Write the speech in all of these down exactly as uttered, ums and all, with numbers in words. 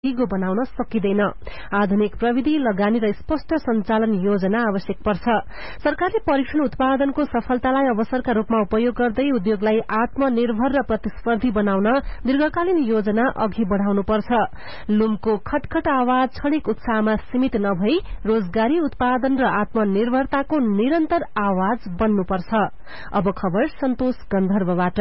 दिगो बनाउन सकिँदैन। आधुनिक प्रविधि, लगानी र स्पष्ट सञ्चालन योजना आवश्यक पर्छ। सरकारले परीक्षण उत्पादनको सफलतालाई अवसरका रूपमा उपयोग गर्दै उद्योगलाई आत्मनिर्भर र प्रतिस्पर्धी बनाउन दीर्घकालीन योजना अघि बढ़ाउनुपर्छ। लुमको खटखट आवाज क्षणिक उत्साहमा सीमित नभई रोजगारी, उत्पादन र आत्मनिर्भरताको निरन्तर आवाज बन्नुपर्छ। अब खबर सन्तोष गन्धर्वबाट।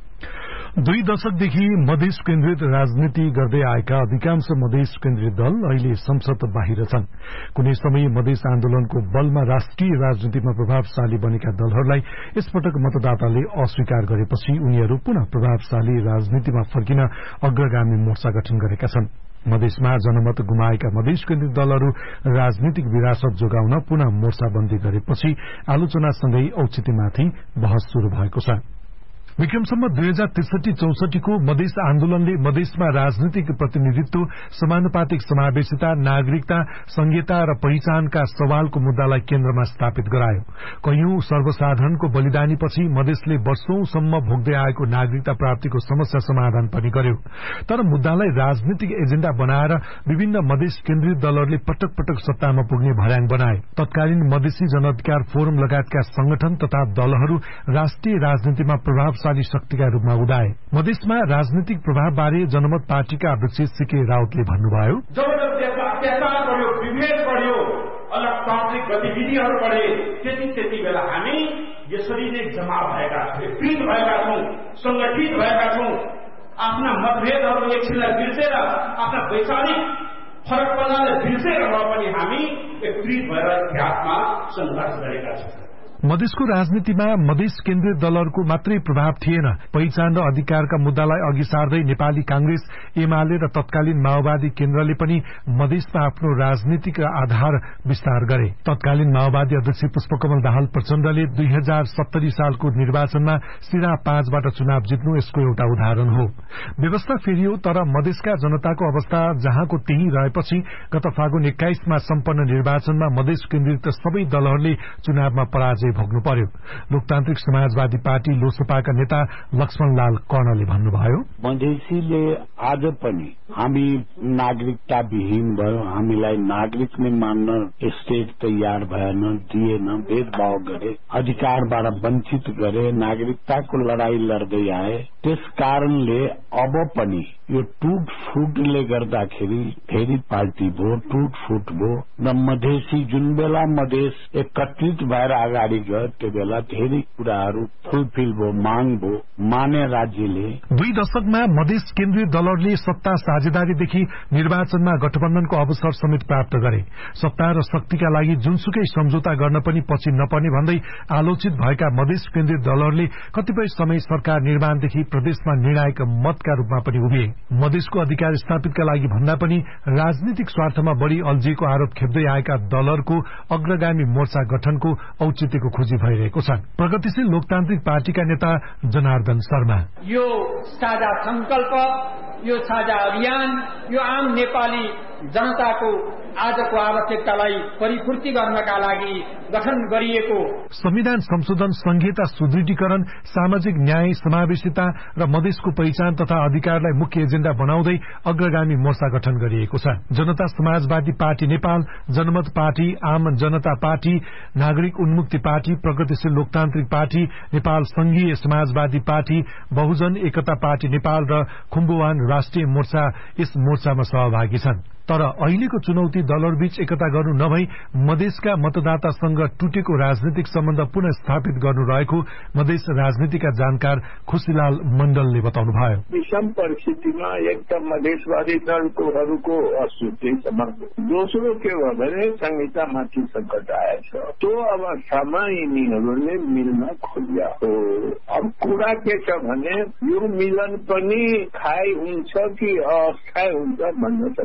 दुई दशकदेखि मधेस केन्द्रित राजनीति गर्दै आएका अधिकांश मधेस केन्द्रित दल अहिले संसद बाहिर छन्। कुनै समय मधेस आन्दोलनको बलमा राष्ट्रिय राजनीतिमा प्रभावशाली बनेका दलहरूलाई यसपटक मतदाताले अस्वीकार गरेपछि उनीहरू पुनः प्रभावशाली राजनीतिमा फर्किन अग्रगामी मोर्चा गठन गरेका छन्। मधेसमा जनमत गुमाएका मधेस केन्द्रित दलहरू राजनीतिक विरासत जोगाउन पुनः मोर्चाबन्दी गरेपछि आलोचनासँगै औचित्यमाथि बहस शुरू भएको छ। विक्रमसम्म दुई हजार त्रिसठी चौसठीको मधेस आन्दोलनले मधेसमा राजनीतिक प्रतिनिधित्व, समानुपातिक समावेशिता, नागरिकता, संघीयता र पहिचानका सवालको मुद्दालाई केन्द्रमा स्थापित गरायो। कैयौं सर्वसाधारणको बलिदानीपछि मधेसले वर्षौंसम्म भोग्दै आएको नागरिकता प्राप्तिको समस्या समाधान पनि गर्यो। तर मुद्दालाई राजनीतिक एजेण्डा बनाएर विभिन्न मधेस केन्द्रित दलहरूले पटक पटक सत्तामा पुग्ने भर्याङ बनाए। तत्कालीन मधेसी जनअधिकार फोरम लगायतका संगठन तथा दलहरू राष्ट्रिय राजनीतिमा प्रभाव शक्तिका रूपमा उदाए। मधेसमा राजनीतिक प्रभावबारे जनमत पार्टीका अध्यक्ष सीके राउतले भन्नुभयो, जब जब देशमा अत्याचार बढ्यो, विभेद बढ्यो, अलोकतान्त्रिक गतिविधिहरू बढे, त्यति त्यति बेला हामी यसरी नै जमा भएका छौँ, एकत्रित भएका छौँ, संगठित भएका छौँ। आफ्ना मतभेदहरू एकछिनलाई बिर्सेर, आफ्ना वैचारिक फरकपनालाई बिर्सेर भए पनि हामी एकत्रित भएर इतिहासमा संघर्ष गरेका छौँ। मधेसको राजनीतिमा मधेस केन्द्रित दलहरूको मात्रै प्रभाव थिएन। पहिचान र अधिकारका मुद्दालाई अघि सार्दै नेपाली कांग्रेस, एमाले र तत्कालीन माओवादी केन्द्रले पनि मधेसमा आफ्नो राजनीतिक आधार विस्तार गरे। तत्कालीन माओवादी अध्यक्ष पुष्पकमल दाहाल प्रचण्डले दुई हजार सत्तरी सालको निर्वाचनमा सिरा पाँचबाट चुनाव जित्नु यसको एउटा उदाहरण हो। व्यवस्था फेरियो, तर मधेसका जनताको अवस्था जहाँको त्यही रहेपछि गत फागुन एक्काइसमा सम्पन्न निर्वाचनमा मधेस केन्द्रित सबै दलहरूले चुनावमा पराजय भोग्नु पर्यो। लोकतान्त्रिक समाजवादी पार्टी लोसपाका नेता लक्ष्मणलाल कर्णले भन्नुभयो, मधेसीले आज पनि हामी नागरिकता विहीन भयो, हामीलाई नागरिक नै मान्न स्टेट तयार भएन, दिएन, भेदभाव गरे, अधिकारबाट वञ्चित गरे, नागरिकताको लडाई लड्दै आए। त्यस कारणले अब पनि यो टुट फुटले गर्दाखेरि फेरि पार्टी भयो, टुट फुट भयो र मधेसी जुन बेला मधेस एकत्रित भएर अगाडि गयो त्यो बेला धेरै कुराहरू फुलफिल भयो, माग भयो, माने राज्यले। दुई दशकमा मधेस केन्द्रीय दलहरूले सत्ता साझेदारीदेखि निर्वाचनमा गठबन्धनको अवसर समेत प्राप्त गरे। सत्ता र शक्तिका लागि जुनसुकै सम्झौता गर्न पनि पछि नपर्ने भन्दै आलोचित भएका मधेस केन्द्रीय दलहरूले कतिपय समय सरकार निर्माणदेखि प्रदेशमा निर्णायक मतका रूपमा पनि उभिए। मधेसको अधिकार स्थापितका लागि भन्दा पनि राजनीतिक स्वार्थमा बढ़ी अल्झिएको आरोप खेप्दै आएका दलहरूको अग्रगामी मोर्चा गठनको औचित्यको खोजी भइरहेको छ। प्रगतिशील लोकतान्त्रिक पार्टीका नेता जनार्दन शर्मा, यो साझा संकल्प, यो साझा अभियान, यो आम नेपाली जनताको आजको आवश्यकतालाई परिपूर्ति गर्नका लागि गठन गरिएको संविधान संशोधन, संघीयता सुदृढीकरण, सामाजिक न्याय, समावेशिता र मधेसको पहिचान तथा अधिकारलाई मुख्य एजेण्डा बनाउँदै अग्रगामी मोर्चा गठन गरिएको छ। जनता समाजवादी पार्टी नेपाल, जनमत पार्टी, आम जनता पार्टी, नागरिक उन्मुक्ति पार्टी, प्रगतिशील लोकतान्त्रिक पार्टी, नेपाल संघीय समाजवादी पार्टी, बहुजन एकता पार्टी नेपाल र खुम्बुवान राष्ट्रिय मोर्चा यस मोर्चामा सहभागी छन्। तर अहिलेको चुनौती दलहरूबीच एकता गर्नु नभई मधेसका मतदातासँग टुटेको राजनीतिक सम्बन्ध पुनः स्थापित गर्नु रहेको मधेस राजनीतिका जानकार खुशीलाल मण्डलले बताउनुभयो। विषम परिस्थितिमा एक त मधेसवादी दलकोहरूको अस्तित्व समग्र, दोस्रो के भयो भने संहितामाथि संकट आएछ। त्यो अवस्थामा यिनीहरूले मिल्न खोज्या हो। अब कुरा के छ भने यो मिलन पनि स्थायी हुन्छ कि अस्थायी हुन्छ भन्न छ। किन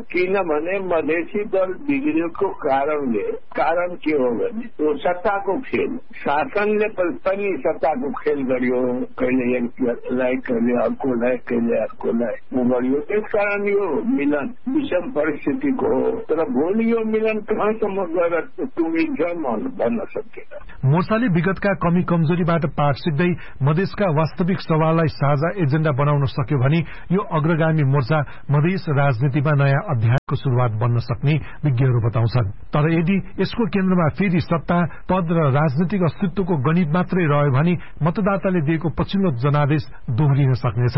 किनभने मधेसी दल बिग्रेको कारणले कारण के हो भने त्यो सत्ताको खेल, शासनले पनि सत्ताको खेल गर्यो, कहिले एकलाई कहिले अर्कोलाई कहिले अर्कोलाई गर्यो। त्यसकारण यो मिलन विषम परिस्थितिको हो। तर भोलि यो मिलन कहाँसम्म गएर टुङ्गिन्छ म भन्न सक्दिनँ। मोर्चाले विगतका कमी कमजोरीबाट पाठ सिक्दै मधेसका वास्तविक सवाललाई साझा एजेण्डा बनाउन सक्यो भने यो अग्रगामी मोर्चा मधेस राजनीतिमा नयाँ अध्यायको शुरूआत बन्न सक्ने विज्ञहरू बताउँछन्। तर यदि यसको केन्द्रमा फेरि सत्ता, पद र राजनीतिक अस्तित्वको गणित मात्रै रह्यो भने मतदाताले दिएको पछिल्लो जनादेश दोहोरिन सक्नेछ।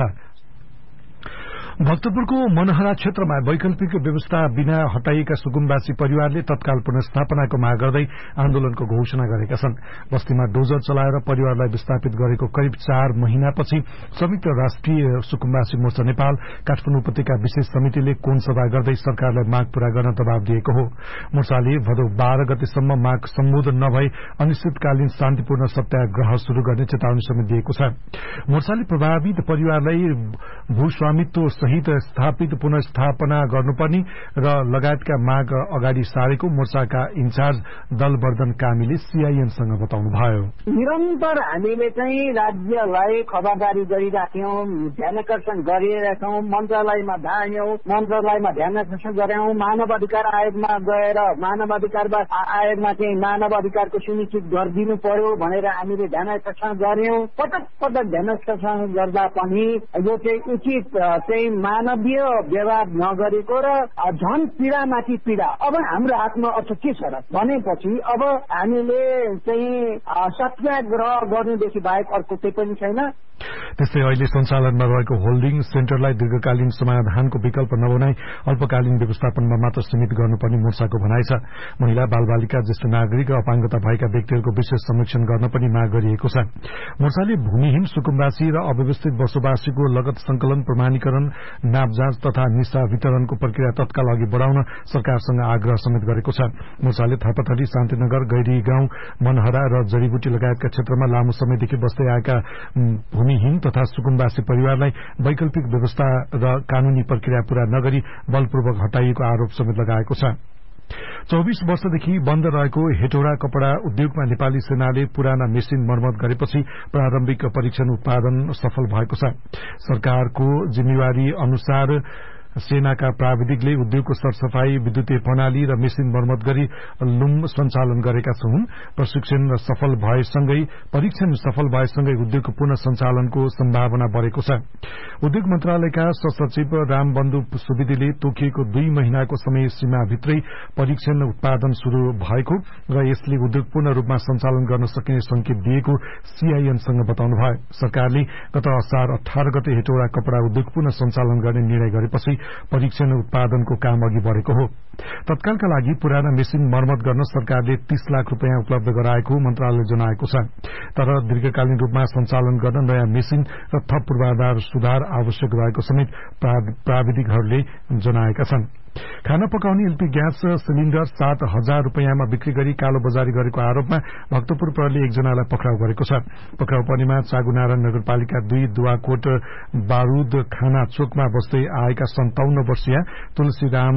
भक्तपुरको मनहरा क्षेत्रमा वैकल्पिक व्यवस्था बिना हटाइएका सुकुम्बासी परिवारले तत्काल पुनर्स्थापनाको माग गर्दै आन्दोलनको घोषणा गरेका छन्। बस्तीमा डोजर चलाएर परिवारलाई विस्थापित गरेको करिब चार महिनापछि संयुक्त राष्ट्रिय सुकुम्बासी मोर्चा नेपाल काठमाडौँ उपत्यका विशेष समितिले कोन सभा गर्दै सरकारलाई माग पूरा गर्न दबाव दिएको हो। मोर्चाले भदौ बाह्र गतेसम्म माग सम्बोधन नभए अनिश्चितकालीन शान्तिपूर्ण सत्याग्रह शुरू गर्ने चेतावनी समेत दिएको छ। मोर्चाले प्रभावित परिवारलाई भूस्वामित्व सहित स्थापित पुनर्स्थापना गर्नुपर्ने र लगायतका माग अगाडि सारेको मोर्चाका इन्चार्ज दलवर्धन कामीले सीआईएनसँग बताउनुभयो। निरन्तर हामीले चाहिँ राज्यलाई खबरदारी गरिराख्यौं, ध्यानकर्षण गरिरहेछौं, मन्त्रालयमा धायौं, मन्त्रालयमा ध्यानकर्षण गरायौं, मानव अधिकार आयोगमा गएर मानव अधिकार आयोगमा चाहिँ मानव अधिकारको सुनिश्चित गरिदिनु पर्यो भनेर हामीले ध्यानकर्षण गर्यौं। पटक पटक ध्यानकर्षण गर्दा पनि यो चाहिँ उचित चाहिँ मानवीय व्यवहार नगरेको र झन पीड़ामाथि पीड़ा। अब हाम्रो हातमा अझ के छ र भनेपछि अब हामीले चाहिँ सत्याग्रह गर्नुदेखि बाहेक अर्को केही पनि छैन। त्यस्तै अहिले सञ्चालनमा रहेको होल्डिङ सेन्टरलाई दीर्घकालीन समाधानको विकल्प नबनाई अल्पकालीन व्यवस्थापनमा मात्र सीमित गर्नुपर्ने मोर्चाको भनाइ छ। महिला, बालबालिका, ज्येष्ठ नागरिक र अपाङ्गता भएका व्यक्तिहरूको विशेष संरक्षण गर्न पनि माग गरिएको छ। मोर्चाले भूमिहीन सुकुम्बासी र अव्यवस्थित बसोबासीको लगत संकलन, प्रमाणीकरण, नाप जाँच तथा निशा वितरणको प्रक्रिया तत्काल अघि बढाउन सरकारसँग आग्रह समेत गरेको छ। मोर्चाले थापाथली, शान्तिनगर, गैरी गाउँ, मनहरा र जडीबुटी लगायतका क्षेत्रमा लामो समयदेखि बस्दै आएका भूमिहीन तथा सुकुम्बासी परिवारलाई वैकल्पिक व्यवस्था र कानूनी प्रक्रिया पूरा नगरी बलपूर्वक हटाइएको आरोप समेत लगाएको छ। चौबीस वर्षदेखि बन्द रहेको हेटौडा कपड़ा उद्योगमा नेपाली सेनाले पुराना मेसिन मर्मत गरेपछि प्रारम्भिक परीक्षण उत्पादन सफल भएको छ। सरकारको जिम्मेवारी अनुसार सेनाका प्राविधिकले उद्योगको सरसफाई, विद्युतीय प्रणाली र मेसिन मर्मत गरी लुम सञ्चालन गरेका छन्। प्रशिक्षण सफल भएसँगै परीक्षण सफल भएसँगै उद्योगको पुनः सञ्चालनको सम्भावना बढ़ेको छ। उद्योग मन्त्रालयका सहसचिव रामबन्धु सुवेदीले तोकिएको दुई महिनाको समय सीमाभित्रै परीक्षण उत्पादन शुरू भएको र यसले उद्योग पूर्ण रूपमा सञ्चालन गर्न सकिने संकेत दिएको सीआईएनसँग बताउनुभयो। सरकारले गत असार अठार गते हेटौडा कपड़ा उद्योग पुनः सञ्चालन गर्ने निर्णय गरेपछि परीक्षण उत्पादनको काम अघि बढ़ेको हो। तत्कालका लागि पुराना मेसिन मर्मत गर्न सरकारले तीस लाख रूपियाँ उपलब्ध गराएको मन्त्रालयले जनाएको छ। तर दीर्घकालीन रूपमा सञ्चालन गर्न नयाँ मेसिन र थप पूर्वाधार सुधार आवश्यक रहेको समेत प्राविधिकहरूले जनाएका छन्। खाना पकाउने एलपी ग्यास सिलिण्डर सात हजार रूपियाँमा बिक्री गरी कालो बजारी गरेको आरोपमा भक्तपुर प्रहरीले एकजनालाई पक्राउ गरेको छ। पक्राउ पर्नेमा चागुनारायण नगरपालिका दुई दुवाकोट बारूद खाना चोकमा बस्दै आएका सन्ताउन्न वर्षीय तुलसीराम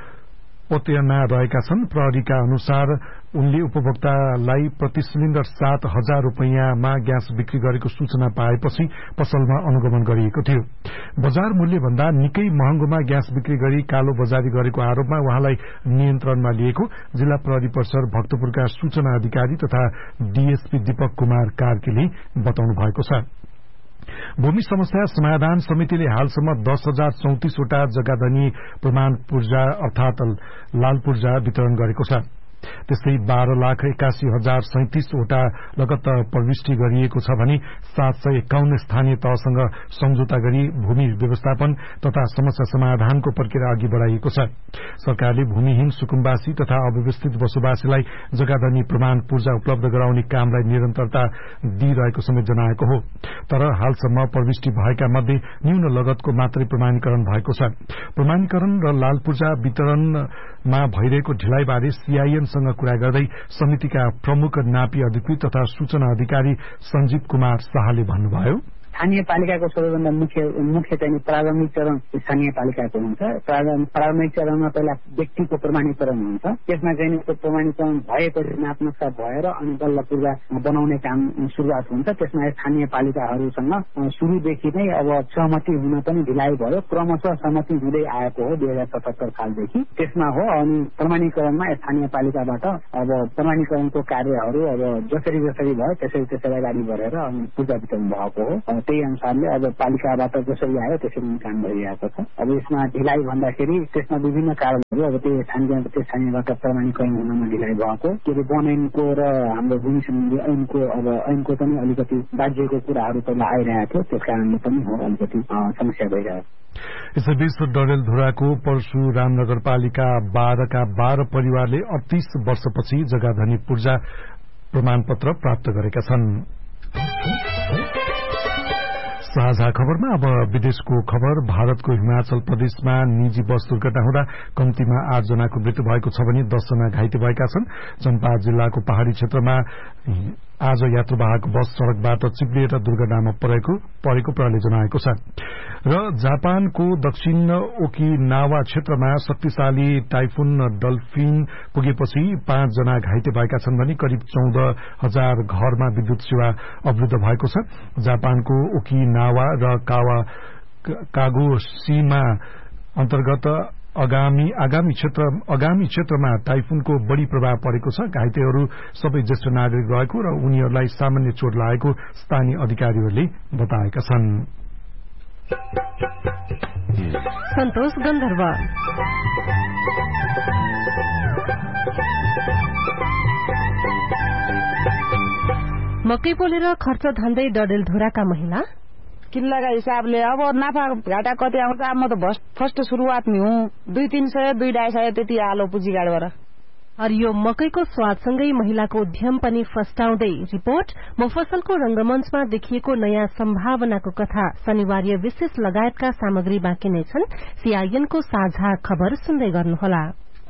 ओत्यना रहेका छन्। प्रहरीका अनुसार उनले उपभोक्तालाई प्रति सिलिण्डर सात हजार रूपियाँमा ग्यास बिक्री गरेको सूचना पाएपछि पसलमा अनुगमन गरिएको थियो। बजार मूल्य भन्दा निकै महँगोमा ग्यास बिक्री गरी कालो बजारी गरेको आरोपमा उहाँलाई नियन्त्रणमा लिएको जिल्ला प्रहरी परिसर भक्तपुरका सूचना अधिकारी तथा डीएसपी दीपक कुमार कार्कीले बताउनु भएको छ। भूमि समस्या समाधान समितिले हालसम्म दस हजार चौतिसवटा जग्गाधनी प्रमाण पूर्जा अर्थात लाल पूर्जा वितरण गरेको छ। त्यस्तै बाह्र लाख एकासी हजार सैतिसवटा लगत प्रविष्टि गरिएको छ भने सात सय एकाउन्न स्थानीय तहसँग सम्झौता गरी भूमि व्यवस्थापन तथा समस्या समाधानको प्रक्रिया अघि बढ़ाइएको छ। सरकारले भूमिहीन सुकुम्बासी तथा अव्यवस्थित बसोबासीलाई जग्गाधनी प्रमाण पूर्जा उपलब्ध गराउने कामलाई निरन्तरता दिइरहेको समेत जनाएको हो। तर हालसम्म प्रविष्टि भएका मध्ये न्यून लगतको मात्रै प्रमाणीकरण भएको छ। प्रमाणीकरण र लाल पूर्जा वितरणमा भइरहेको ढिलाइबारे सीआईएन सँग कुरा गर्दै समितिका प्रमुख नापी अधिकृत तथा सूचना अधिकारी सञ्जीव कुमार शाहले भन्नुभयो, स्थानीय पालिकाको सबैभन्दा मुख्य मुख्य चाहिँ प्रारम्भिक चरण स्थानीय पालिकाको हुन्छ। प्रारम्भिक चरणमा पहिला व्यक्तिको प्रमाणीकरण हुन्छ, त्यसमा चाहिँ त्यो प्रमाणीकरण भएपछि नाप्नसा भएर अनि बल्ल पूर्वा बनाउने काम सुरुवात हुन्छ। त्यसमा स्थानीय पालिकाहरूसँग सुरुदेखि नै अब सहमति हुन पनि ढिलाइ भयो, क्रमशः सहमति हुँदै आएको हो दुई हजार सतहत्तर सालदेखि। त्यसमा हो अनि प्रमाणीकरणमा स्थानीय पालिकाबाट अब प्रमाणीकरणको कार्यहरू अब जसरी जसरी भयो त्यसरी त्यसरी अगाडि बढेर अनि पूजा वितरण भएको हो। त्यही अनुसारले अब पालिकाबाट जसरी आयो त्यसरी काम भइरहेको छ। अब यसमा ढिलाइ भन्दाखेरि त्यसमा विभिन्न कारणहरू अब त्यो स्थानीय त्यो स्थानीयबाट प्रमाणीकरण हुनमा ढिलाइ भएको के अरे वन ऐनको र हाम्रो भूमि सम्बन्धी ऐनको अब ऐनको पनि अलिकति राज्यको कुराहरू पहिला आइरहेको थियो, त्यस कारणले पनि हो अलिकति समस्या भइरहेको। यसैबीच डडेलधुराको परशुराम नगरपालिका बाह्रका बाह्र परिवारले अडतीस वर्षपछि जग्गाधनी पूर्जा प्रमाणपत्र प्राप्त गरेका छन्। साझा खबरमा अब विदेशको खबर। भारतको हिमाचल प्रदेशमा निजी बस दुर्घटना हुँदा कम्तीमा आठ जनाको मृत्यु भएको छ भने दस जना घाइते भएका छन्। चम्पा जिल्लाको पहाड़ी क्षेत्रमा आज यात्रुवाहक बस सड़कबाट चिप्लिएर दुर्घटनामा परेको परेको प्रहरीले जनाएको छ। र जापानको दक्षिण ओकिनावा क्षेत्रमा शक्तिशाली टाइफुन डल्फिन पुगेपछि पाँच जना घाइते भएका छन् भने करिब चौध हजार घरमा विद्युत सेवा अवरुद्ध भएको छ। जापानको ओकिनावा र कावा कागोशीमा अन्तर्गत आगामी आगामी क्षेत्र आगामी क्षेत्रमा टाइफुनको बढ़ी प्रभाव परेको छ। घाइतेहरू सबै ज्येष्ठ नागरिक रहेको र उनीहरूलाई सामान्य चोट लागेको स्थानीय अधिकारीहरूले बताएका छन्। सन्तोष गन्धर्व मकै पोलेर खर्च धान्दै डडेलधुराका महिला किल्लाका हिसाबले अब नाफा घाटा कति आउँछ। अब म त फर्स्ट सुरुवातमै हुँ, दुई तीन सय दुई ढाई सय त्यति हालो पुँजीगाडबाट। हरियो मकैको स्वादसँगै महिलाको उद्यम पनि फस्टाउँदै रिपोर्ट मफसलको रंगमञ्चमा देखिएको नयाँ सम्भावनाको कथा शनिबार विशेष लगायतका सामग्री बाँकी नै छन्। सीआईएनको साझा खबर सुन्दै गर्नुहोला।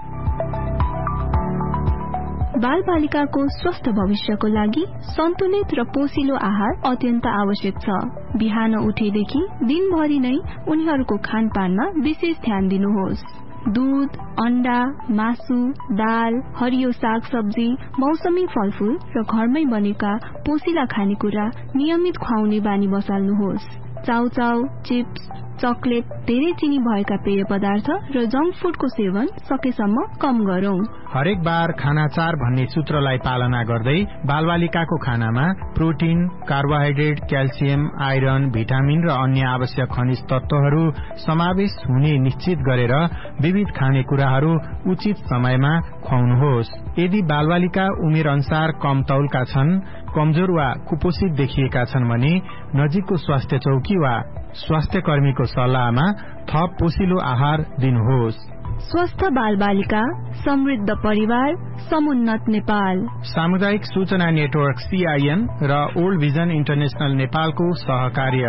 बाल बालिकाको स्वस्थ भविष्यको लागि सन्तुलित र पोषिलो आहार अत्यन्त आवश्यक छ। बिहान उठेदेखि दिनभरि नै उनीहरूको खानपानमा विशेष ध्यान दिनुहोस्। दूध, अण्डा, मासु, दाल, हरियो साग सब्जी, मौसमी फलफूल र घरमै बनेका पोषिला खानेकुरा नियमित खुवाउने बानी बसाल्नुहोस्। चाउचाउ, चिप्स, चकलेट, धेरै चिनी भएका पेय पदार्थ र जंक फूडको सेवन सकेसम्म कम गरौं। हरेक बार खाना चार भन्ने सूत्रलाई पालना गर्दै बालबालिकाको खानामा protein, carbohydrate, calcium, iron, vitamin र अन्य आवश्यक खनिज तत्वहरू समावेश हुने निश्चित गरेर विविध खानेकुराहरू उचित समयमा खुवाउनुहोस्। यदि बालबालिका उमेर अनुसार कम तौलका छन्, कमजोर वा कुपोषित देखिएका छन् भने नजिकको स्वास्थ्य चौकी वा स्वास्थ्य कर्मीको सल्लाहमा थप पोषिलो आहार दिनुहोस्। स्वस्थ बाल बालिका, समृद्ध परिवार, समुन्नत नेपाल। सामुदायिक सूचना नेटवर्क सीआईएन र ओल्ड भिजन इन्टरनेशनल नेपालको सहकार्य।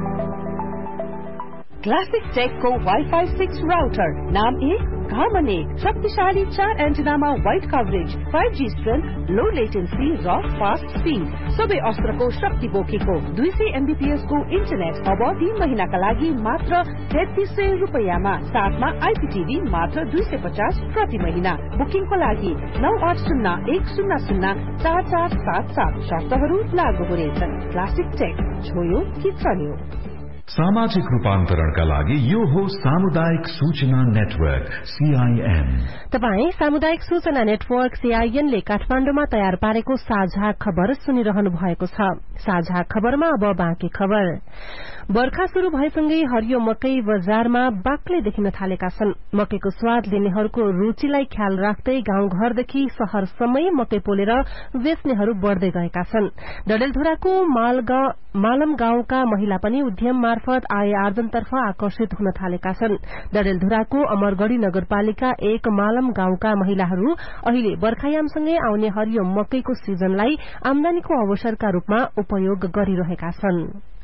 क्लासिक टेकको वाइफाई सिक्स राउटर नाम एक घरमा एक शक्तिशाली चार एन्टिनामा wide coverage, five G strength, लो लेटेन्सी र फास्ट स्पीड, सबै अस्त्रको शक्ति बोकेको दुई सय एमबीपीएस को इन्टरनेट अब तीन महिनाका लागि मात्र तेत्तीस सय रुपियाँमा, साथमा आइपीटीभी मात्र दुई सय पचास प्रति महिना। बुकिङको लागि नौ आठ शून्य एक शून्य शून्य चार चार सात सात शर्तहरू लागू हुनेछन्। क्लासिक टेक, छोयो कि चल्यो। सामाजिक रूपान्तरणका लागि यो हो सामुदायिक सूचना नेटवर्क सीआईएन। तपाई सामुदायिक सूचना नेटवर्क सीआईएनले काठमाडौँमा तयार पारेको साझा खबर सुनिरहनु भएको छ। साझा खबरमा अब बाँकी खबर। बर्खा शुरू भएसँगै हरियो मकै बजारमा बाक्लै देखिन थालेका छन्। मकैको स्वाद लिनेहरूको रूचिलाई ख्याल राख्दै गाउँघरदेखि शहरसम्मै मकै पोलेर बेच्नेहरू बढ़दै गएका छन्। डडेलधुराको मालम गाउँका महिला पनि उद्यम मार्फत आय आर्जनतर्फ आकर्षित हुन थालेका छन्। डडेलधुराको अमरगढ़ी नगरपालिका एक मालम गाउँका महिलाहरू अहिले बर्खायामसँगै आउने हरियो मकैको सिजनलाई आमदानीको अवसरका रूपमा उपयोग गरिरहेका छन्।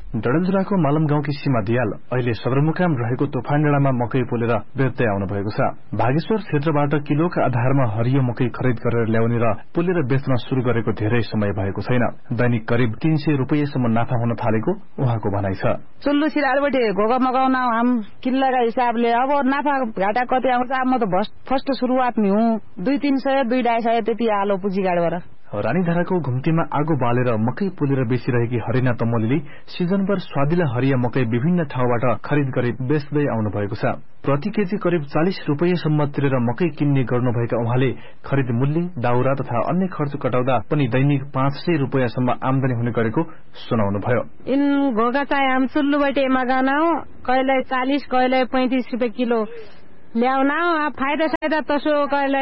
डडेलधुराको मालम गाउँकी सीमा दियाल अहिले सदरमुकाम रहेको तोफानडाँडामा मकै पोलेर बेच्दै आउनु भएको छ। भागेश्वर क्षेत्रबाट किलोका आधारमा हरियो मकै खरिद गरेर ल्याउने र पोलेर बेच्न शुरू गरेको धेरै समय भएको छैन। दैनिक करिब तीन सय रुपियाँसम्म नाफा हुन थालेको उहाँको भनाइ छ। चुल्लु सिरालबाट घोगा मगाउन हम किल्लाका हिसाबले अब नाफा घाटा कति आउँछ। म त फर्स्ट सुरुवातमै हुँ। दुई तीन सय दुई ढाई सय त्यति आलो पुँजीगाडबाट। रानीधाराको घुम्तीमा आगो बालेर मकै पोलेर बेचिरहेकी हरिना तमोलीले सिजनभर स्वादिला हरिया मकै विभिन्न ठाउँबाट खरिद गरी बेच्दै आउनु भएको छ। प्रति केजी करिब चालिस रुपियाँसम्म तिरेर मकै किन्ने गर्नुभएका उहाँले खरिद मूल्य, दाउरा तथा अन्य खर्च कटाउँदा पनि दैनिक पाँच सय रुपियाँसम्म आमदानी हुने गरेको सुनाउनुभयो। इन घोगा चाहिँ हम चुल्लुबाट मगाउन कहिले चालिस कहिले पैंतिस रुपियाँ किलो ल्याउन। फाइदा साइदा तसो कहिले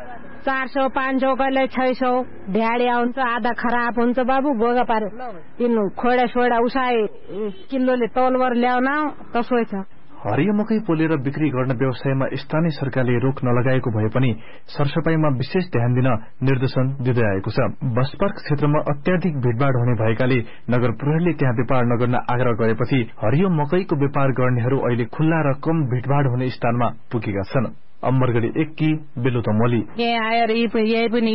चार सौ पाँच सौ कहिले छ सौ ढ्याडे आउँछ। आधा खराब हुन्छ बाबु गोगा पारे तिन खोडा सोडा उसाए किलोले तौलवर ल्याउन तसो छ। हरियो मकै पोलेर बिक्री गर्न व्यवसायमा स्थानीय सरकारले रोक नलगाएको भए पनि सरसफाईमा विशेष ध्यान दिन निर्देशन दिँदै आएको छ। बस पार्क क्षेत्रमा अत्याधिक भीड़भाड़ हुने भएकाले नगर प्रहरीले त्यहाँ व्यापार नगर्न आग्रह गरेपछि हरियो मकैको व्यापार गर्नेहरू अहिले खुल्ला र कम भीड़भाड़ हुने स्थानमा पुगेका छन्। अमरगढी एक की बेलु तमोली आएर यही पनि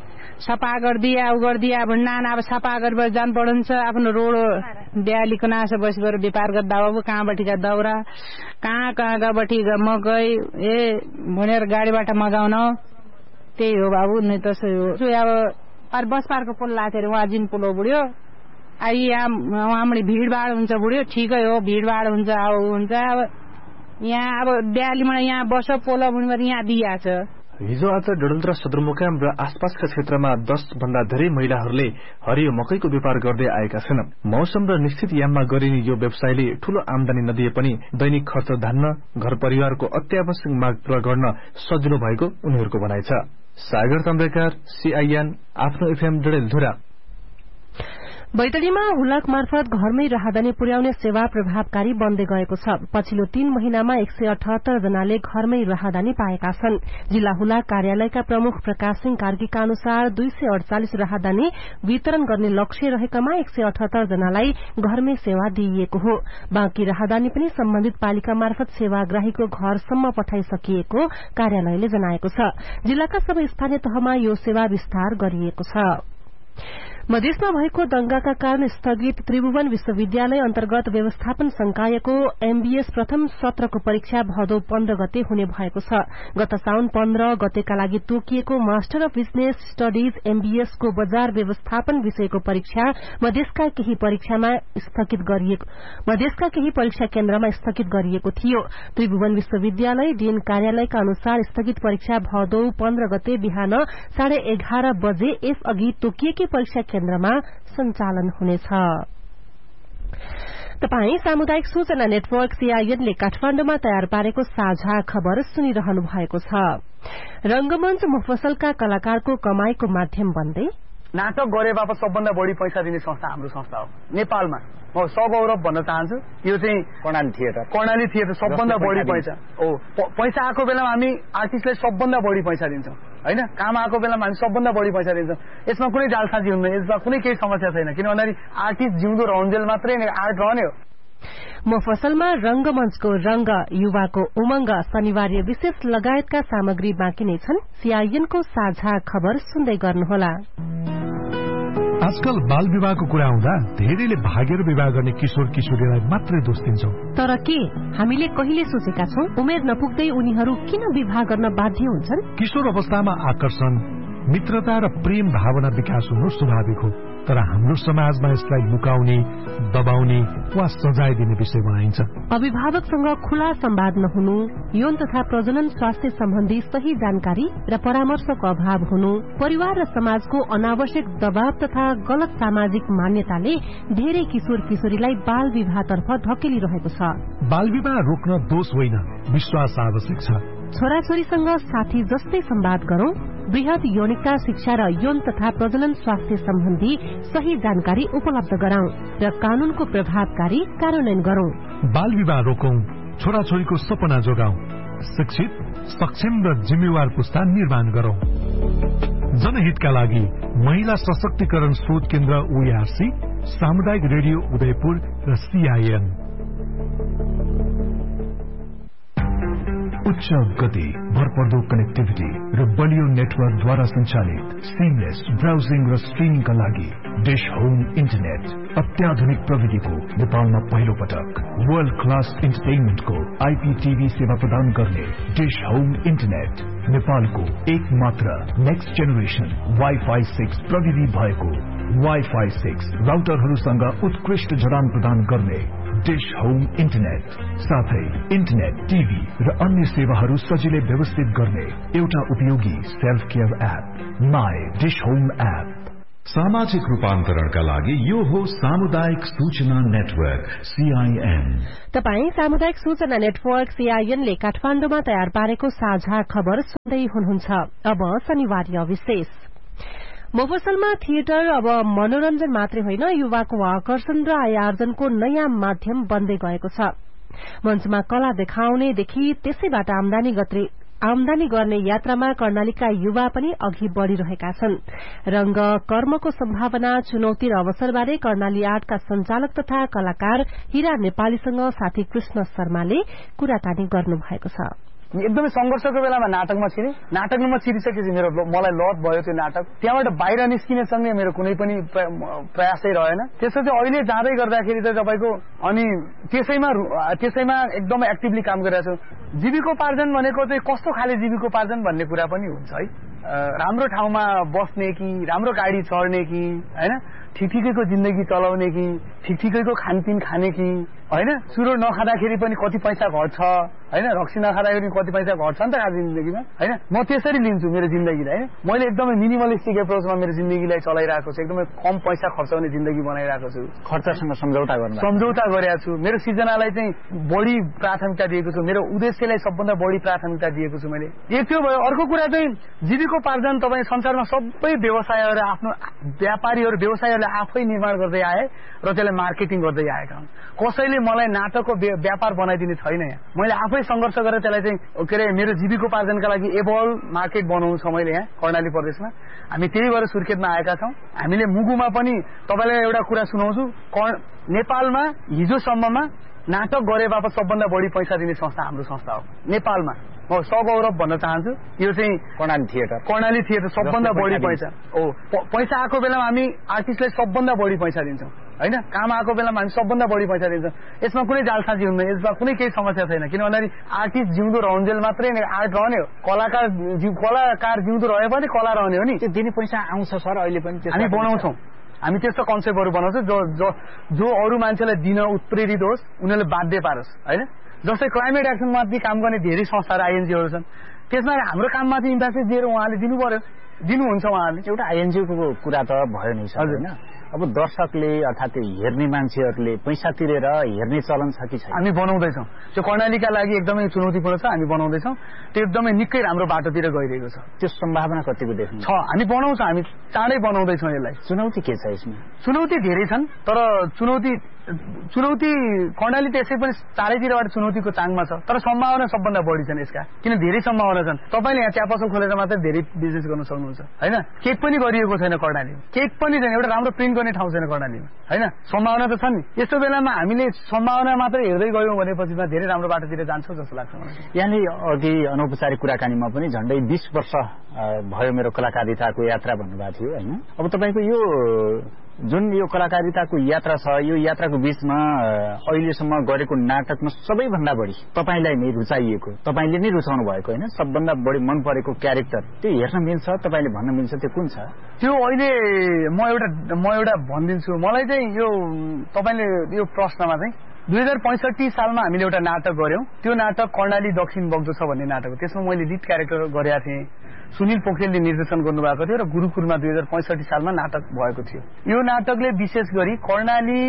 सफा गरिदिया उ गरिदिया भन्ना अब सफा गरेर जान पड़न्छ। आफ्नो रोड ब्यालीको नास बसेर व्यापार गर्दा अब कहाँबाटका दाउरा कहाँ कहाँबाट मकै ए भनेर गाडीबाट मगाउन त्यही हो बाबु। नै तसै हो। अब बस पार्कको पुल लाथेर उहाँ जिन पुल हो बुढ्यो। आई उहाँबाट भिडभाड हुन्छ बुढ्यो। ठिकै हो भिडभाड हुन्छ अब हुन्छ। अब यहाँ अब ब्यालीमा यहाँ बस पोल भुइँबाट यहाँ दिया छ। हिजो आज डडेलधुरा सदरमुकाम र आसपासका क्षेत्रमा दस भन्दा धेरै महिलाहरूले हरियो मकैको व्यापार गर्दै आएका छन्। मौसम र निश्चित याममा गरिने यो व्यवसायले ठूलो आमदानी नदिए पनि दैनिक खर्च धान्न, घर परिवारको अत्यावश्यक माग पूरा गर्न सजिलो भएको उनीहरूको भनाइ छ। सागर तम्बेकार, सीआईएन, आफ्नो एफएम डडेलधुरा। बैतडीमा हुलाक मार्फत घरमै राहदानी पुर्याउने सेवा प्रभावकारी बन्दै गएको छ। पछिल्लो तीन महिनामा एक सय अठहत्तर जनाले घरमै राहदानी पाएका छन्। जिल्ला हुलाक कार्यालयका प्रमुख प्रकाश सिंह कार्कीका अनुसार दुई सय अडचालिस राहदानी वितरण गर्ने लक्ष्य रहेकामा एक सय अठहत्तर जनालाई घरमै सेवा दिइएको हो। बाँकी राहदानी पनि सम्बन्धित पालिका मार्फत सेवाग्राहीको घरसम्म पठाइसकिएको कार्यालयले जनाएको छ। जिल्लाका सबै स्थानीय तहमा यो सेवा विस्तार गरिएको छ। मधेसमा भएको दंगाका कारण स्थगित त्रिभुवन विश्वविद्यालय अन्तर्गत व्यवस्थापन संकायको एमबीएस प्रथम सत्रको परीक्षा भदौ पन्ध्र गते हुने भएको छ। गत साउन पन्ध्र गतेका लागि तोकिएको master of business studies MBS को बजार व्यवस्थापन विषयको परीक्षा मधेसका केही परीक्षामा स्थगित गरिएको मधेसका केही परीक्षा केन्द्रमा स्थगित गरिएको थियो। त्रिभुवन विश्वविद्यालय डीएन कार्यालयका अनुसार स्थगित परीक्षा भदौ पन्ध्र गते बिहान साढे एघार बजे यस अघि तोकिएकै परीक्षा केन्द्रमा सञ्चालन हुनेछ। तपाई सामुदायिक सूचना नेटवर्क सीआईएनले काठमाण्डुमा तयार पारेको साझा खबर सुनिरहनु भएको छ। रंगमञ्च मुफसलका कलाकारको कमाईको माध्यम बन्दै नाटक गरे बापत सबभन्दा बढी पैसा दिने संस्था हाम्रो संस्था हो नेपालमा। म सगौरव भन्न चाहन्छु यो चाहिँ कर्णाली थिएटर कर्णाली थिएटर सबभन्दा बढी पैसा हो। पैसा आएको बेलामा हामी आर्टिस्टलाई सबभन्दा बढी पैसा दिन्छौं हैन। काम आएको बेलामा हामी सबभन्दा बढी पैसा दिन्छौं। यसमा कुनै जालसाजी हुँदैन, यसमा कुनै केही समस्या छैन, किन भन्दाखेरि आर्टिस्ट जिउँदो रहन्जेल मात्रै आर्ट रहने हो। मुफसलमा रंगमञ्चको रंग, युवाको उमंग, शनिवार्य विशेष लगायतका सामग्री बाँकी नै छन्। सीआईएनको साझा खबर सुन्दै गर्नुहोला। आजकल बाल विवाहको कुरा आउँदा धेरैले भागेर विवाह गर्ने किशोर किशोरीलाई मात्रै दोष दिन्छौं। तर के हामीले कहिले सोचेका छौं उमेर नपुग्दै उनीहरू किन विवाह गर्न बाध्य हुन्छन्? किशोर अवस्थामा आकर्षण, मित्रता र प्रेम भावना विकास हुनु स्वाभाविक हो, तर हाम्रो समाजमा यसलाई लुकाउने, दबाउने वा सजाय दिने विषय बनाइन्छ। अभिभावकसँग खुला संवाद नहुनु, यौन तथा प्रजनन स्वास्थ्य सम्बन्धी सही जानकारी र परामर्शको अभाव हुनु, परिवार र समाजको अनावश्यक दबाव तथा गलत सामाजिक मान्यताले धेरै किशोर किशोरीलाई बाल विवाहतर्फ धकेलिरहेको छ। बाल विवाह रोक्न दोष होइन, विश्वास आवश्यक छ। छोराछोरीसँग साथी जस्तै संवाद गरौं, वृहत यौनिकता शिक्षा र यौन तथा प्रजनन स्वास्थ्य सम्बन्धी सही जानकारी उपलब्ध गराउँ र कानूनको प्रभावकारी कार्यान्वयन गरौं। बाल विवाह रोकौं, छोराछोरीको सपना जोगाउँ, शिक्षित, सक्षम र जिम्मेवार पुस्ता निर्माण गरौं। जनहितका लागि महिला सशक्तिकरण शोध केन्द्र ओईआरसी सामुदायिक रेडियो उदयपुर र सीआईएन। उच्च गति, भरपर्दो कनेक्टिभिटी र बलियो नेटवर्कद्वारा सञ्चालित सिमलेस ब्राउजिङ र स्ट्रिमिङका लागि डिश होम इन्टरनेट। अत्याधुनिक प्रविधिको नेपालमा पहिलो पटक वर्ल्ड क्लास इन्टरटेनमेन्टको आईपीटीभी सेवा प्रदान गर्ने डिश होम इन्टरनेट नेपालको एक मात्र नेक्स्ट जेनेरेसन वाइफाई सिक्स प्रविधि भएको वाइफाई सिक्स राउटरहरूसँग उत्कृष्ट जडान प्रदान गर्ने डिश होम इन्टरनेट, साथै इन्टरनेट, टीभी र अन्य सेवाहरू सजिलै व्यवस्थित गर्ने एउटा उपयोगी self care app my dish home app. सामाजिक रूपान्तरणका लागि यो हो सामुदायिक सूचना नेटवर्क सीआईएन। तपाई सामुदायिक सूचना नेटवर्क सीआईएन ले काठमाडौँमा तयार पारेको साझा खबर सुन्दै हुनुहुन्छ। अब शनिबार विशेष मफसलमा थिएटर अब मनोरञ्जन मात्रै होइन, युवाको आकर्षण र आय आर्जनको नयाँ माध्यम बन्दै गएको छ। मञ्चमा कला देखाउनेदेखि त्यसैबाट आमदानी गत्रे आमदानी गर्ने यात्रामा कर्णालीका युवा पनि अघि बढ़िरहेका छन्। रंग कर्मको सम्भावना, चुनौती र अवसरबारे कर्णाली आर्टका संचालक तथा कलाकार हिरा नेपालीसँग साथी कृष्ण शर्माले कुराकानी गर्नुभएको छ। एकदमै संघर्षको बेलामा नाटकमा छिरे, नाटकमा छिरिसकेपछि मेरो मलाई लत भयो त्यो नाटक। त्यहाँबाट बाहिर निस्किने सँगै मेरो कुनै पनि प्रयासै रहेन। त्यसपछि अहिले जाँदै गर्दाखेरि त तपाईको अनि त्यसैमा त्यसैमा एकदमै एक्टिभली काम गरिरहेको छु। जीविकोपार्जन भनेको चाहिँ कस्तो खाले जीविकोपार्जन भन्ने कुरा पनि हुन्छ है। राम्रो ठाउँमा बस्ने कि राम्रो गाडी चढ्ने कि हैन, ठिकठिकैको जिन्दगी चलाउने कि ठिकठिकैको खानपिन खाने कि हैन, सुरो नखाँदाखेरि पनि कति पैसा घट्छ हैन, रक्सी नखाँदाखेरि कति पैसा घट्छ नि त आज जिन्दगीमा हैन। म त्यसरी लिन्छु मेरो जिन्दगीलाई हैन। मैले एकदमै मिनिमलिस्टिक एप्रोचमा मेरो जिन्दगीलाई चलाइरहेको छु। एकदमै कम पैसा खर्चाउने जिन्दगी बनाइरहेको छु। खर्चसँग सम्झौता गर्न सम्झौता गरेको छु। मेरो सृजनालाई चाहिँ बढी प्राथमिकता दिएको छु। मेरो उद्देश्यलाई सबभन्दा बढी प्राथमिकता दिएको छु मैले। एक त्यो भयो। अर्को कुरा चाहिँ जीविकोपार्जन तपाईँ संसारमा सबै व्यवसायहरू आफ्नो व्यापारीहरू व्यवसायहरूले आफै निर्माण गर्दै आए र त्यसलाई मार्केटिङ गर्दै आएका हुन्। कसैले मलाई नाटकको व्यापार बनाइदिने छैन। यहाँ मैले आफै संघर्ष गरेर त्यसलाई चाहिँ के अरे मेरो जीविकोपार्जनका लागि एबल मार्केट बनाउनु छ मैले यहाँ कर्णाली प्रदेशमा। हामी त्यही भएर सुर्खेतमा आएका छौँ। हामीले मुगुमा पनि तपाईँलाई एउटा कुरा सुनाउँछु। नेपालमा हिजोसम्ममा नाटक गरे बापत सबभन्दा बढी पैसा दिने संस्था हाम्रो संस्था हो नेपालमा। म सगौरव भन्न चाहन्छु। यो चाहिँ कर्णाली थिएटर कर्णाली थिएटर सबभन्दा बढी पैसा हो। पैसा आएको बेलामा हामी आर्टिस्टलाई सबभन्दा बढी पैसा दिन्छौँ हैन। काम आएको बेलामा हामी सबभन्दा बढी पैसा दिन्छौँ। यसमा कुनै जालसाजी हुँदैन, यसमा कुनै केही समस्या छैन। किन भन्दाखेरि आर्टिस्ट जिउँदो रहन्जेल मात्रै नै आर्ट रहने हो। कलाकार कलाकार जिउँदो रह्यो भने कला रहने हो नि। त्यो दिने पैसा आउँछ सर अहिले पनि हामी बनाउँछौँ। हामी त्यस्तो कन्सेप्टहरू बनाउँछौँ जो जो अरू मान्छेलाई दिन उत्प्रेरित होस्, उनीहरूले बाध्य पारोस् हैन। जस्तै क्लाइमेट एक्सनमाथि काम गर्ने धेरै संस्थाहरू आइएनजिओहरू छन्। त्यसमा हाम्रो काममाथि इम्प्याक्ट दिएर उहाँले दिनु पर्यो, दिनुहुन्छ उहाँले। एउटा आइएनजिओको कुरा त भयो नि सर हैन। अब दर्शकले अर्थात् हेर्ने मान्छेहरूले पैसा तिरेर हेर्ने चलन छ कि छैन? हामी बनाउँदैछौँ। त्यो कर्णालीका लागि एकदमै चुनौतीपूर्ण छ। हामी बनाउँदैछौँ। त्यो एकदमै निकै राम्रो बाटोतिर गइरहेको छ। त्यो सम्भावना कतिको देख्नु छ? हामी बनाउँछौँ। हामी चाँडै बनाउँदैछौँ यसलाई। चुनौती के छ यसमा? चुनौती धेरै छन्, तर चुनौती चुनौती कर्णाली त्यसै पनि चारैतिरबाट चुनौतीको चाङमा छ, तर सम्भावना सबभन्दा बढी छन् यसका। किन धेरै सम्भावना छन्। तपाईँले यहाँ चिया पसल खोलेर मात्रै धेरै बिजनेस गर्न सक्नुहुन्छ हैन। केक पनि गरिएको छैन कर्णालीमा, केक पनि छैन, एउटा राम्रो प्रिन्ट गर्ने ठाउँ छैन कर्णालीमा हैन। सम्भावना त छ नि। यस्तो बेलामा हामीले सम्भावना मात्रै हेर्दै गयौँ भनेपछि धेरै राम्रो बाटोतिर जान्छौँ जस्तो लाग्छ मलाई। यहाँले अघि अनौपचारिक कुराकानीमा पनि झन्डै बीस वर्ष भयो मेरो कलाकारिताको यात्रा भन्नुभएको थियो हैन। अब तपाईँको यो जुन यो कलाकारिताको यात्रा छ, यो यात्राको बीचमा अहिलेसम्म गरेको नाटकमा सबैभन्दा बढी तपाईँलाई नै रुचाइएको, तपाईँले नै रुचाउनु भएको होइन, सबभन्दा बढी मन परेको क्यारेक्टर त्यो हेर्न मिल्छ, तपाईँले भन्न मिल्छ त्यो कुन छ? त्यो अहिले म एउटा म एउटा भनिदिन्छु। मलाई चाहिँ यो तपाईँले यो प्रश्नमा चाहिँ दुई हजार पैंसठी सालमा हामीले एउटा नाटक गऱ्यौँ। त्यो नाटक कर्णाली दक्षिण बग्दो छ भन्ने नाटक हो। त्यसमा मैले लिड क्यारेक्टर गरेका थिएँ। सुनिल पोखरेलले निर्देशन गर्नुभएको थियो र गुरुकुलमा दुई हजार पैंसठी सालमा नाटक भएको थियो। यो नाटकले विशेष गरी कर्णाली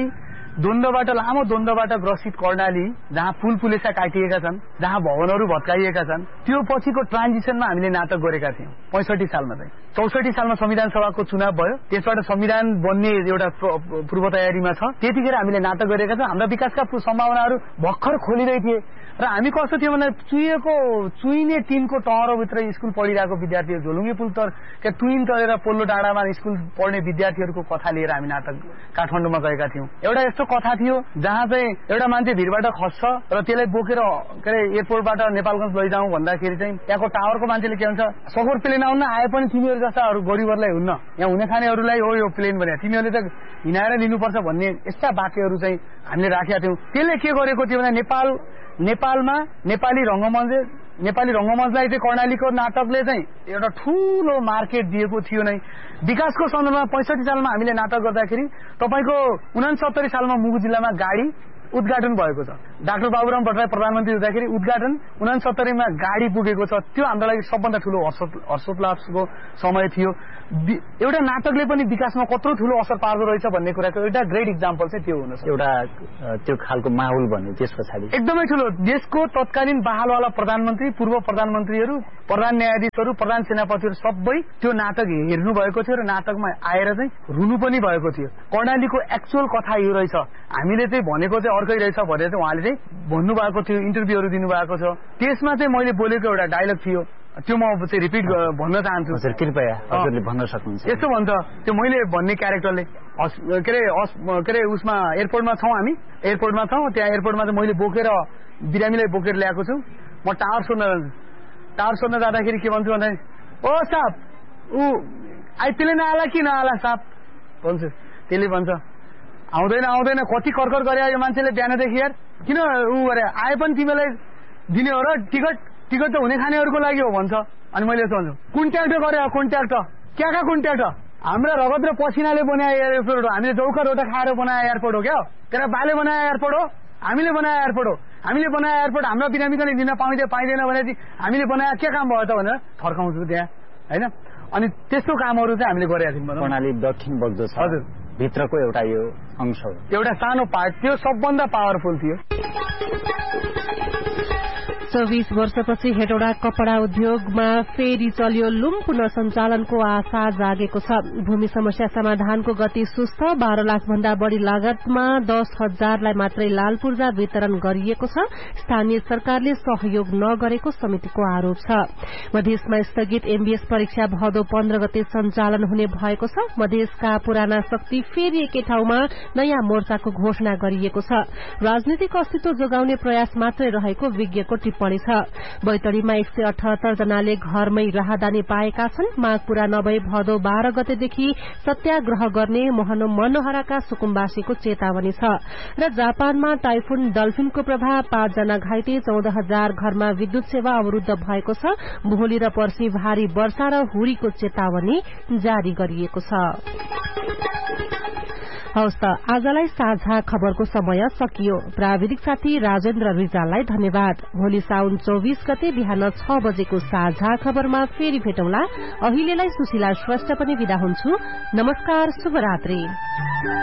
द्वन्द्वबाट लामो द्वन्द्वबाट ग्रसित कर्णाली जहाँ पुल पुलेसा काटिएका छन्, जहाँ भवनहरू भत्काइएका छन्, त्यो पछिको ट्रान्जिसनमा हामीले नाटक गरेका थियौं। पैंसठी सालमा चाहिँ चौसठी सालमा संविधान सभाको चुनाव भयो, त्यसबाट संविधान बन्ने एउटा पूर्व तयारीमा छ। त्यतिखेर हामीले नाटक गरेका छौं। हाम्रा विकासका सम्भावनाहरू भर्खर खोलिँदै थिए र हामी कस्तो थियो भने चुइएको चुइने टिनको टहरोभित्र स्कुल पढिरहेको विद्यार्थीहरू, झोलुङ्गे पुल तर तुइन तरेर पोल्लो डाँडामा स्कुल पढ्ने विद्यार्थीहरूको कथा लिएर हामी नाटक काठमाडौँमा गएका थियौं। एउटा यस्तो कथा थियो जहाँ चाहिँ एउटा मान्छे भिरबाट खस्छ र त्यसलाई बोकेर के अरे एयरपोर्टबाट नेपालगञ्ज लैजाउँ भन्दाखेरि चाहिँ त्यहाँको टावरको मान्छेले के भन्छ, सगोर प्लेन आउन आए पनि तिमीहरू जस्ता अरू गरिबहरूलाई हुन्न, यहाँ हुने खानेहरूलाई हो यो प्लेन भने तिमीहरूले त हिँडाएर लिनुपर्छ भन्ने यस्ता वाक्यहरू चाहिँ हामीले राखेका थियौं। त्यसले के गरेको थियो भने नेपाल नेपालमा नेपाली रंगमञ्च नेपाली रंगमञ्चलाई चाहिँ कर्णालीको नाटकले चाहिँ एउटा ठूलो मार्केट दिएको थियो नै। विकासको सन्दर्भमा पैंसठी सालमा हामीले नाटक गर्दाखेरि तपाईको उनासत्तरी सालमा मुगु जिल्लामा गाडी उद्घाटन भएको छ। डाक्टर बाबुराम भट्टराई प्रधानमन्त्री हुँदाखेरि उद्घाटन उनासत्तरीमा गाडी पुगेको छ। त्यो हाम्रो लागि सबभन्दा ठूलो हर्षोल्लासको समय थियो। एउटा नाटकले पनि विकासमा कत्रो ठूलो असर पार्दो रहेछ भन्ने कुराको एउटा ग्रेट इक्जाम्पल चाहिँ त्यो हुन सक्छ। एउटा त्यो खालको माहौल भन्यो त्यस पछाडि एकदमै ठूलो देशको तत्कालीन बहालवाला प्रधानमन्त्री, पूर्व प्रधानमन्त्रीहरू, प्रधान न्यायाधीशहरू, प्रधान सेनापतिहरू सबै त्यो नाटक हेर्नु भएको थियो र नाटकमा आएर चाहिँ रुनु पनि भएको थियो। कर्णालीको एक्चुअल कथा यो रहेछ, हामीले चाहिँ भनेको चाहिँ अर्कै रहेछ भनेर चाहिँ उहाँले चाहिँ भन्नुभएको थियो, इन्टरभ्यूहरू दिनुभएको छ। त्यसमा चाहिँ मैले बोलेको एउटा डायलग थियो, त्यो म चाहिँ रिपिट भन्न चाहन्छु। हजुर कृपया हजुरले भन्न सक्नुहुन्छ। यस्तो भन्छ, त्यो मैले भन्ने क्यारेक्टरले के अरे के अरे उसमा एयरपोर्टमा छौँ, हामी एयरपोर्टमा छौँ, त्यहाँ एयरपोर्टमा चाहिँ मैले बोकेर बिरामीलाई बोकेर ल्याएको छु। म टावर सोध्न जान्छु, टावर सोध्न जाँदाखेरि के भन्छु भन्दा ओ साप ऊ आइपिएल नआला कि नआला साप भन्छु। त्यसले भन्छ आउँदैन आउँदैन, कति कर्कर गरे यो मान्छेले बिहानदेखि यार, किन ऊ गरे आए पनि तिमीलाई दिने हो र टिकट टिकट त हुने खानेहरूको लागि हो भन्छ। अनि मैले यस्तो भन्छु, कन्ट्याक्ट गरे कन्ट्याक्ट क्याका कन्ट्याक्ट हाम्रा रगत र पसिनाले बनाए एयरपोर्ट हो, हामीले जौका रोटा खाएर बनाए एयरपोर्ट हो क्या, तेरा बाले बनाए एयरपोर्ट हो, हामीले बनाए एयरपोर्ट हो, हामीले बनाए एयरपोर्ट हाम्रा बिरामीको नि लिन पाउँदै पाइँदैन भनेपछि हामीले बनाए के काम भयो त भनेर थर्काउँछु त्यहाँ होइन। अनि त्यस्तो कामहरू चाहिँ हामीले गरेका थियौँ। कर्णाली दक्षिण बग्दो छ, हजुर भित्रको एउटा यो अंश हो, एउटा सानो पार्ट त्यो सबभन्दा पावरफुल थियो। चौबीस वर्षपछि हेटौडा कपड़ा उद्योगमा फेरि चल्यो लुम पुनः सञ्चालनको आशा जागेको छ। भूमि समस्या समाधानको गति सुस्त, बाह्र लाख भन्दा बढ़ी लागतमा दस हजारलाई मात्रै लाल पूर्जा वितरण गरिएको छ। स्थानीय सरकारले सहयोग नगरेको समितिको आरोप छ। मधेसमा स्थगित एमबीएस परीक्षा भदौ पन्ध्र गते सञ्चालन हुने भएको छ। मधेसका पुराना शक्ति फेरि एकै ठाउँमा नयाँ मोर्चाको घोषणा गरिएको छ। राजनीतिक अस्तित्व जोगाउने प्रयास मात्रै रहेको विज्ञको टिप्पणी छ। बैतडीमा एक सय अठहत्तर जनाले घरमै राहदानी पाएका छन्। माग पूरा नभई भदौ बाह्र गतेदेखि सत्याग्रह गर्ने मोहन मनोहराका सुकुम्बासीको चेतावनी छ। र जापानमा टाइफुन डल्फिनको प्रभाव, पाँचजना घाइते, चौध हजार घरमा विद्युत सेवा अवरूद्ध भएको छ। भोलि र पर्सि भारी वर्षा र हुरीको चेतावनी जारी गरिएको छ। हवस् त आजलाई साझा खबरको समय सकियो। प्राविधिक साथी राजेन्द्र रिजाललाई धन्यवाद। भोलि साउन चौबीस गते बिहान छ बजेको साझा खबरमा फेरि भेटौँला। अहिलेलाई सुशीला श्रेष्ठ पनि विदा हुन्छु। नमस्कार, शुभरात्री।